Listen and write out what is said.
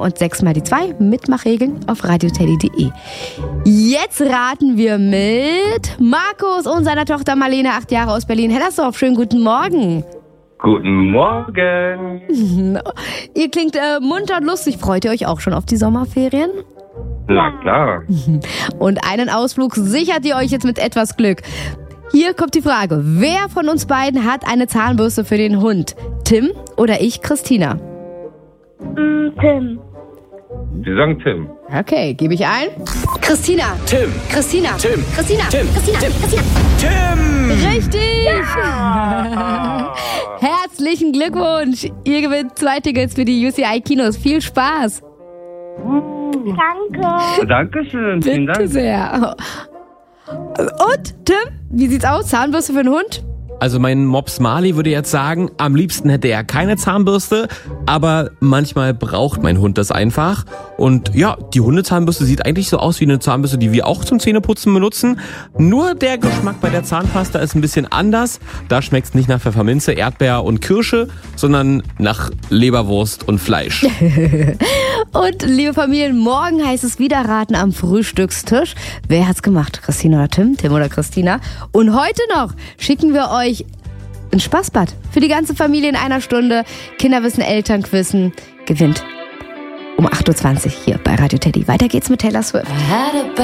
und 6 mal die 2. Mitmachregeln auf radioteddy.de. Jetzt raten wir mit Markus und seiner Tochter Marlene, 8 Jahre aus Berlin-Hellersdorf. Schönen guten Morgen. Guten Morgen. Ihr klingt munter und lustig. Freut ihr euch auch schon auf die Sommerferien? Na klar. Und einen Ausflug sichert ihr euch jetzt mit etwas Glück. Hier kommt die Frage. Wer von uns beiden hat eine Zahnbürste für den Hund? Tim oder ich, Christina? Tim. Sie sagen Tim. Okay, gebe ich ein. Christina. Tim. Christina. Tim. Christina. Tim. Christina. Tim. Christina. Tim! Richtig! Herzlichen Glückwunsch! Ihr gewinnt 2 Tickets für die UCI Kinos. Viel Spaß! Danke. Dankeschön. Vielen Bitte Dank. sehr. Und, Tim, wie sieht's aus? Zahnbürste für den Hund? Also mein Mops Marley würde jetzt sagen, am liebsten hätte er keine Zahnbürste, aber manchmal braucht mein Hund das einfach. Und ja, die Hundezahnbürste sieht eigentlich so aus wie eine Zahnbürste, die wir auch zum Zähneputzen benutzen. Nur der Geschmack bei der Zahnpasta ist ein bisschen anders. Da schmeckt's nicht nach Pfefferminze, Erdbeer und Kirsche, sondern nach Leberwurst und Fleisch. Und, liebe Familien, morgen heißt es wieder raten am Frühstückstisch. Wer hat's gemacht? Christina oder Tim? Tim oder Christina? Und heute noch schicken wir euch ein Spaßbad für die ganze Familie in einer Stunde. Kinderwissen, Elternquissen. Gewinnt um 8.20 Uhr hier bei Radio Teddy. Weiter geht's mit Taylor Swift.